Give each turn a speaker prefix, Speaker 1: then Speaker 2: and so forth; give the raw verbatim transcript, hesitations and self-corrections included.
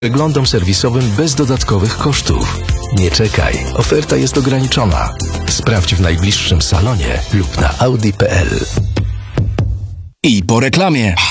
Speaker 1: Przeglądom serwisowym bez dodatkowych kosztów. Nie czekaj, oferta jest ograniczona. Sprawdź w najbliższym salonie lub na audi kropka p l.
Speaker 2: I po reklamie.